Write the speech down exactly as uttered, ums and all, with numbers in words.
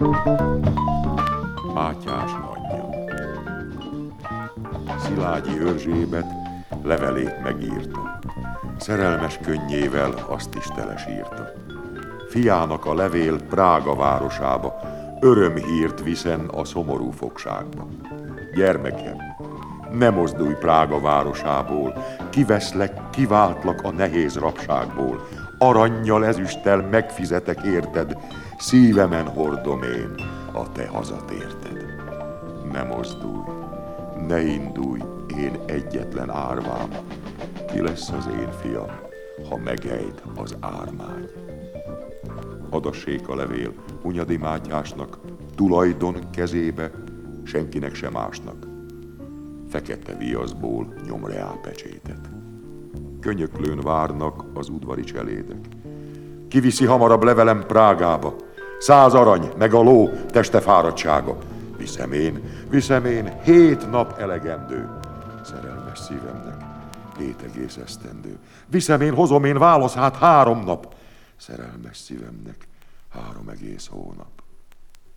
Mátyás anyja. Szilágyi Erzsébet levelét megírta. Szerelmes könnyével azt is telesírta. Fiának a levél Prága városába, örömhírt viszen a szomorú fogságba. Gyermekem, ne mozdulj Prága városából, kiveszlek, kiváltlak a nehéz rabságból. Arannyal, ezüsttel megfizetek érted, szívemen hordom én a te hazatérted. Ne mozdulj, ne indulj, én egyetlen árvám, ki lesz az én fiam, ha megejt az ármány. Adassék a levél Hunyadi Mátyásnak, tulajdon kezébe, senkinek sem másnak. Fekete viaszból nyom reálpecsétet. Könyöklőn várnak az udvari cselédek. Kiviszi hamarabb levelem Prágába, száz arany, meg a ló teste fáradtsága. Viszem én, viszem én, hét nap elegendő, szerelmes szívemnek, hét egész esztendő. Viszem én, hozom én, válasz hát három nap, szerelmes szívemnek, három egész hónap.